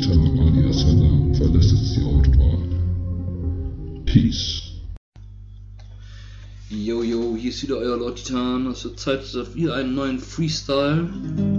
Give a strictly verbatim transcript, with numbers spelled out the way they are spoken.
Titan alias Saddam verlässt jetzt die Autobahn. Peace. Yo, yo, hier ist wieder euer Lord Titan. Es wird Zeit für wieder einen neuen Freestyle.